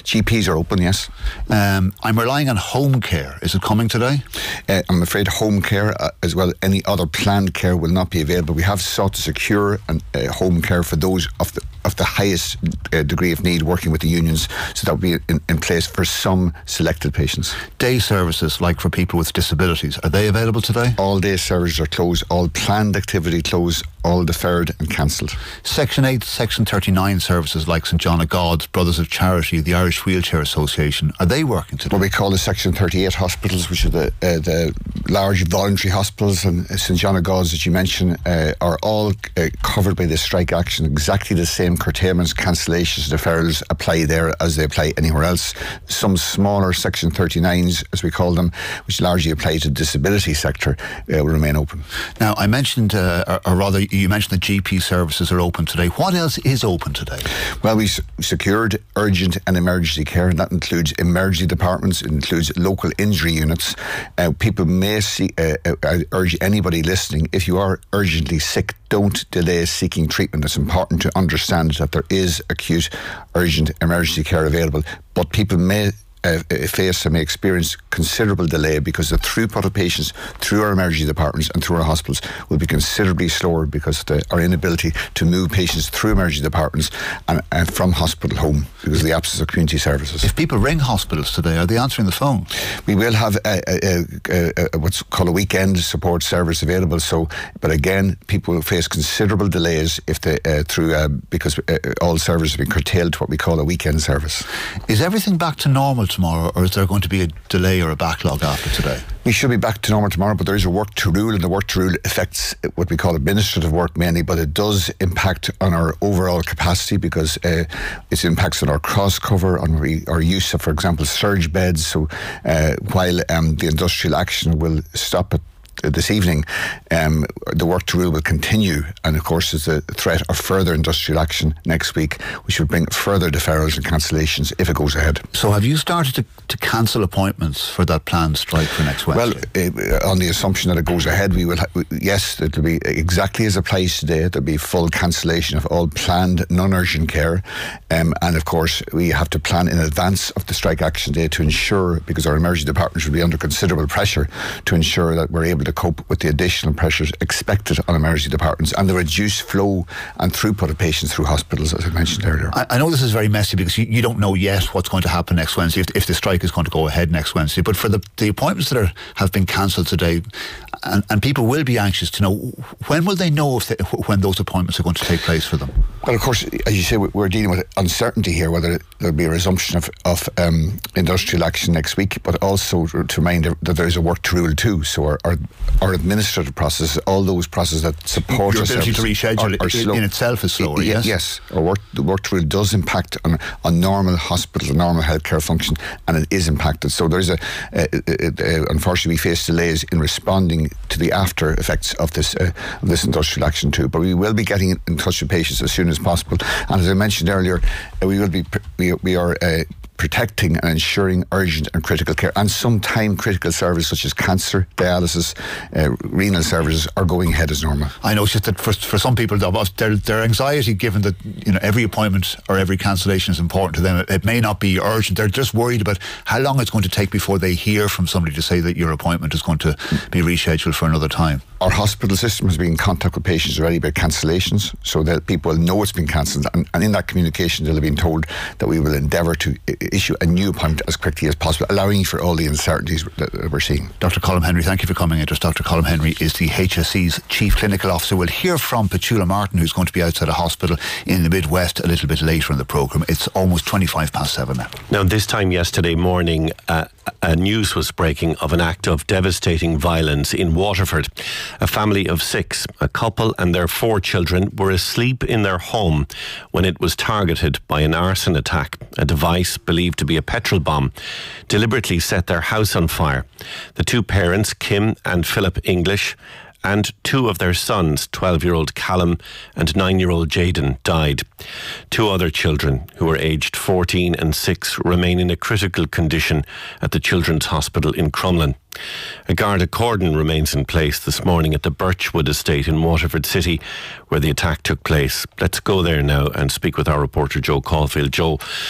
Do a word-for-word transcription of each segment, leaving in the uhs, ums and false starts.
G Ps are open, yes. Um, I'm relying on home care. Is it coming today? Uh, I'm afraid home care, uh, as well any other planned care, will not be available. We have sought to secure an, uh, home care for those of the of the highest uh, degree of need, working with the unions, so that will be in, in place for some selected patients. Day services, like for people with disabilities, are they available today? All day services are closed, all planned activity closed, all deferred and cancelled. Section eight, Section thirty-nine services like St John of God's, Brothers of Charity, the Irish Wheelchair Association, are they working today? What we call the Section thirty-eight hospitals, which are the uh, the large voluntary hospitals, and St John of God's, as you mentioned, uh, are all uh, covered by this strike action. Exactly the same curtailments, cancellations, deferrals apply there as they apply anywhere else. Some smaller Section thirty-nines, as we call them, which largely apply to the disability sector, uh, will remain open. Now, I mentioned, uh, or, or rather, you mentioned that G P services are open today. What else is open today? Well, we s- secured urgent and emergency care, and that includes emergency departments, it includes local injury units. Uh, people may see, uh, uh, I urge anybody listening, if you are urgently sick, don't delay seeking treatment. It's important to understand that there is acute, urgent, emergency care available, but people may Uh, face and may experience considerable delay because the throughput of patients through our emergency departments and through our hospitals will be considerably slower because of the, our inability to move patients through emergency departments and, and from hospital home because of the absence of community services. If people ring hospitals today, are they answering the phone? We will have a, a, a, a, what's called a weekend support service available. So, but again, people will face considerable delays if they uh, through uh, because uh, all services have been curtailed to what we call a weekend service. Is everything back to normal tomorrow, or is there going to be a delay or a backlog after today? We should be back to normal tomorrow, but there is a work to rule, and the work to rule affects what we call administrative work mainly, but it does impact on our overall capacity because uh, it impacts on our cross cover, on re- our use of, for example, surge beds. So uh, while um, the industrial action will stop at this evening, um, the work to rule will continue, and of course there's a threat of further industrial action next week, which will bring further deferrals and cancellations if it goes ahead. So have you started to, to cancel appointments for that planned strike for next Wednesday? Well, uh, on the assumption that it goes ahead, we will ha- yes, it will be exactly as applies today. There'll be full cancellation of all planned non-urgent care, um, and of course we have to plan in advance of the strike action day to ensure, because our emergency departments will be under considerable pressure, to ensure that we're able to cope with the additional pressures expected on emergency departments and the reduced flow and throughput of patients through hospitals, as I mentioned earlier. I, I know this is very messy because you, you don't know yet what's going to happen next Wednesday, if, if the strike is going to go ahead next Wednesday, but for the, the appointments that are, have been cancelled today, and, and people will be anxious to know, when will they know if they, when those appointments are going to take place for them? Well, of course, as you say, we're dealing with uncertainty here, whether there'll be a resumption of, of um, industrial action next week, but also to remind that there is a work to rule too. So our, our, our administrative process, all those processes that support your us, ability to reschedule are, are in, in itself is slower. I, yes, yes. Our work, the work to rule does impact on, on normal hospitals and normal healthcare function, and it is impacted. So there is a, a, a, a unfortunately, we face delays in responding to the after effects of this uh, of this industrial action too. But we will be getting in touch with patients as soon as possible. And as I mentioned earlier, uh, we will be we, we are uh, protecting and ensuring urgent and critical care, and some time critical services such as cancer, dialysis, uh, renal services are going ahead as normal. I know, it's just that for, for some people, their, their anxiety, given that, you know, every appointment or every cancellation is important to them, it, it may not be urgent. They're just worried about how long it's going to take before they hear from somebody to say that your appointment is going to be rescheduled for another time. Our hospital system has been in contact with patients already about cancellations, so that people know it's been cancelled, and, and in that communication they'll have been told that we will endeavour to I- issue a new appointment as quickly as possible, allowing for all the uncertainties that we're seeing. Doctor Colm Henry, thank you for coming in. Just Doctor Colm Henry is the H S E's Chief Clinical Officer. We'll hear from Petula Martin, who's going to be outside a hospital in the Midwest a little bit later in the programme. It's almost twenty-five past seven now. Now, this time yesterday morning, uh, a news was breaking of an act of devastating violence in Waterford. A family of six, a couple and their four children, were asleep in their home when it was targeted by an arson attack. A device believed to be a petrol bomb deliberately set their house on fire. The two parents, Kim and Philip English, and two of their sons, twelve-year-old Callum and nine-year-old Jaden, died. Two other children, who were aged fourteen and six, remain in a critical condition at the Children's Hospital in Crumlin. A Garda cordon remains in place this morning at the Birchwood estate in Waterford City, where the attack took place. Let's go there now and speak with our reporter Joe Caulfield. Joe,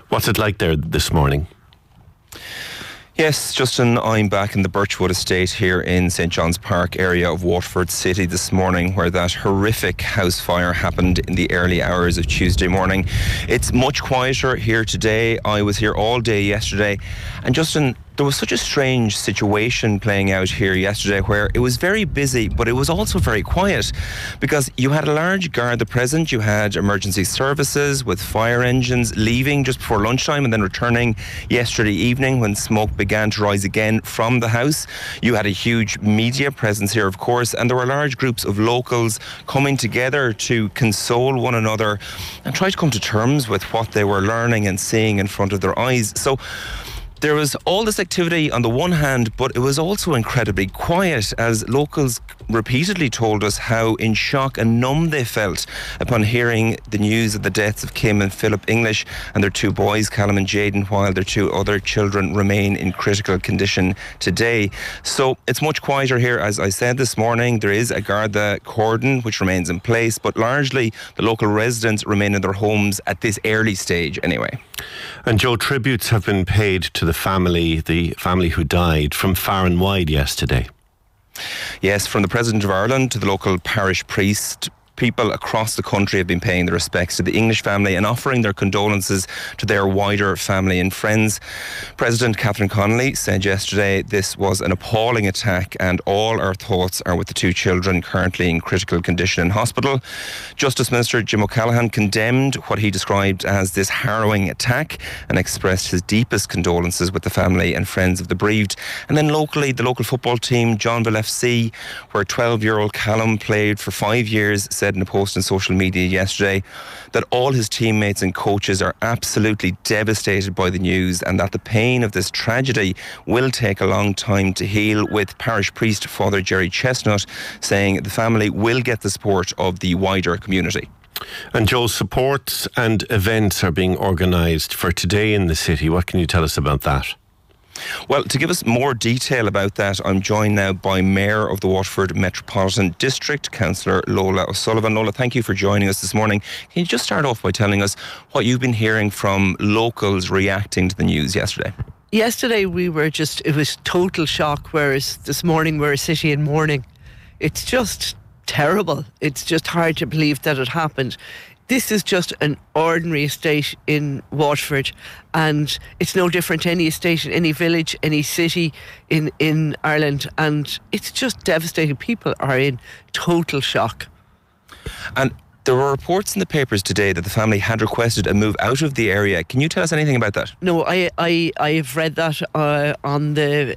What's it like there this morning? Yes, Justin, I'm back in the Birchwood estate here in St John's Park area of Waterford City this morning, where that horrific house fire happened in the early hours of Tuesday morning. It's much quieter here today. I was here all day yesterday, and Justin, there was such a strange situation playing out here yesterday where it was very busy, but it was also very quiet, because you had a large Garda present. You had emergency services with fire engines leaving just before lunchtime and then returning yesterday evening when smoke began to rise again from the house. You had a huge media presence here, of course, and there were large groups of locals coming together to console one another and try to come to terms with what they were learning and seeing in front of their eyes. So there was all this activity on the one hand, but it was also incredibly quiet, as locals repeatedly told us how in shock and numb they felt upon hearing the news of the deaths of Kim and Philip English and their two boys, Callum and Jaden, while their two other children remain in critical condition today. So it's much quieter here, as I said this morning. There is a Garda cordon which remains in place, but largely the local residents remain in their homes at this early stage anyway. And Joe, tributes have been paid to the family, the family who died, from far and wide yesterday. Yes, from the President of Ireland to the local parish priest. People across the country have been paying their respects to the English family and offering their condolences to their wider family and friends. President Catherine Connolly said yesterday this was an appalling attack and all our thoughts are with the two children currently in critical condition in hospital. Justice Minister Jim O'Callaghan condemned what he described as this harrowing attack and expressed his deepest condolences with the family and friends of the bereaved. And then locally, the local football team, Johnville F C, where twelve-year-old Callum played for five years, said in a post on social media yesterday that all his teammates and coaches are absolutely devastated by the news and that the pain of this tragedy will take a long time to heal, with parish priest Father Jerry Chestnut saying the family will get the support of the wider community. And Joe, supports and events are being organised for today in the city. What can you tell us about that? Well, to give us more detail about that, I'm joined now by Mayor of the Waterford Metropolitan District, Councillor Lola O'Sullivan. Lola, thank you for joining us this morning. Can you just start off by telling us what you've been hearing from locals reacting to the news yesterday? Yesterday we were just, it was total shock, whereas this morning we're a city in mourning. It's just terrible. It's just hard to believe that it happened. This is just an ordinary estate in Waterford, and it's no different to any estate in any village, any city in, in Ireland, and it's just devastating. People are in total shock. And there were reports in the papers today that the family had requested a move out of the area. Can you tell us anything about that? No, I I, I have read that uh, on the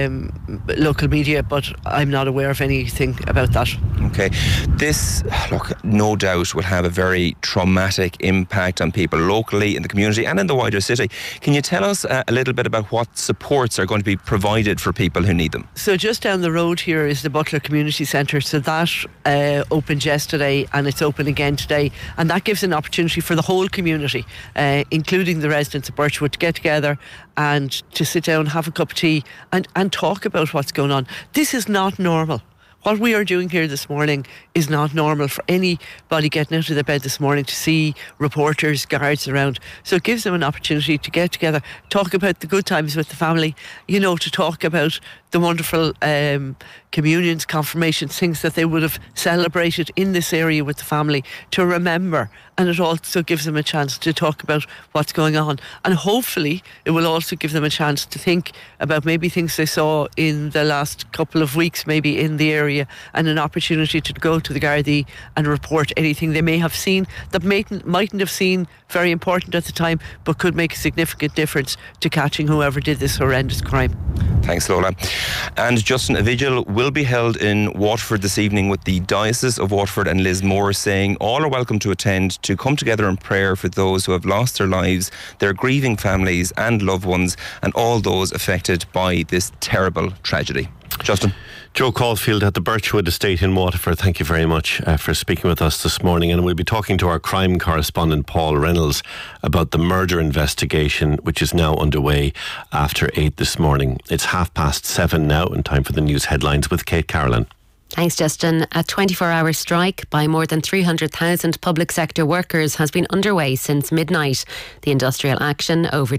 um, local media, but I'm not aware of anything about that. Okay. This, look, no doubt will have a very traumatic impact on people locally, in the community and in the wider city. Can you tell us uh, a little bit about what supports are going to be provided for people who need them? So just down the road here is the Butler Community Centre. So that uh, opened yesterday and it's open again today, and that gives an opportunity for the whole community, uh, including the residents of Birchwood, to get together and to sit down, have a cup of tea and, and talk about what's going on. This is not normal. What we are doing here this morning is not normal for anybody getting out of their bed this morning to see reporters, guards around. So it gives them an opportunity to get together, talk about the good times with the family, you know, to talk about the wonderful um, communions, confirmations, things that they would have celebrated in this area with the family, to remember. And it also gives them a chance to talk about what's going on. And hopefully it will also give them a chance to think about maybe things they saw in the last couple of weeks, maybe in the area, and an opportunity to go to the Gardaí and report anything they may have seen that mightn't, mightn't have seen very important at the time, but could make a significant difference to catching whoever did this horrendous crime. Thanks, Lola. And Justin, a vigil will be held in Waterford this evening with the Diocese of Waterford and Lismore saying all are welcome to attend, to come together in prayer for those who have lost their lives, their grieving families and loved ones, and all those affected by this terrible tragedy. Justin. Joe Caulfield at the Birchwood Estate in Waterford, thank you very much uh, for speaking with us this morning. And we'll be talking to our crime correspondent Paul Reynolds about the murder investigation, which is now underway after eight this morning. It's half past seven now, and time for the news headlines with Kate Carolan. Thanks, Justin. A twenty-four hour strike by more than three hundred thousand public sector workers has been underway since midnight. The industrial action over